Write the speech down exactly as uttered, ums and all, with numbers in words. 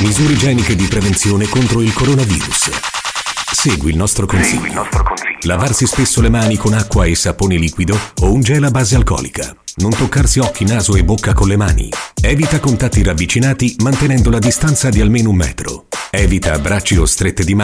Misure igieniche di prevenzione contro il coronavirus. Segui il nostro consiglio. Segui il nostro consiglio. Lavarsi spesso le mani con acqua e sapone liquido o un gel a base alcolica. Non toccarsi occhi, naso e bocca con le mani. Evita contatti ravvicinati mantenendo la distanza di almeno un metro. Evita abbracci o strette di mano